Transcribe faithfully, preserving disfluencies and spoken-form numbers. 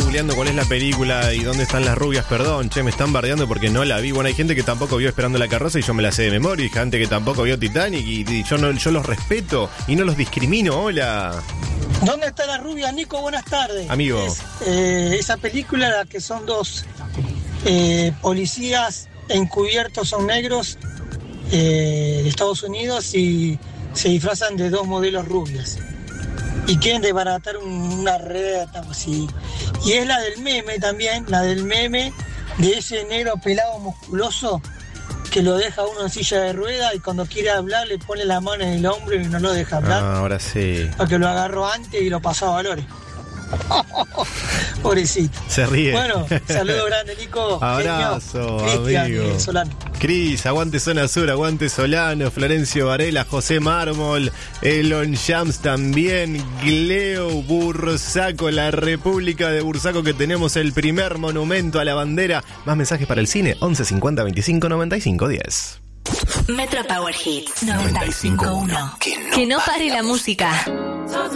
googleando cuál es la película y dónde están las rubias. Perdón, che, me están bardeando porque no la vi. Bueno, hay gente que tampoco vio Esperando la carroza y yo me la sé de memoria. Y gente que tampoco vio Titanic y, y yo, no, yo los respeto y no los discrimino. Hola. ¿Dónde está la rubia, Nico? Buenas tardes. Amigo. Es, eh, esa película, la que son dos eh, policías encubiertos, son negros, eh, de Estados Unidos, y se disfrazan de dos modelos rubias. Y quieren desbaratar un, una red así. Y es la del meme también, la del meme de ese negro pelado musculoso que lo deja uno en silla de rueda y cuando quiere hablar le pone la mano en el hombro y no lo deja hablar. Ah, ahora sí. Porque lo agarró antes y lo pasó a valores. Pobrecito. Se ríe. Bueno, saludo grande, Nico. Abrazo, Cristian, amigo. eh, Solano. Cris, aguante Zona Sur, aguante Solano, Florencio Varela, José Mármol, Elon Shams también, Gleo, Bursaco, la República de Bursaco, que tenemos el primer monumento a la bandera. Más mensajes para el cine, once cincuenta veinticinco noventa y cinco diez. Metro Power Hits noventa y cinco punto uno. Que no pare la música.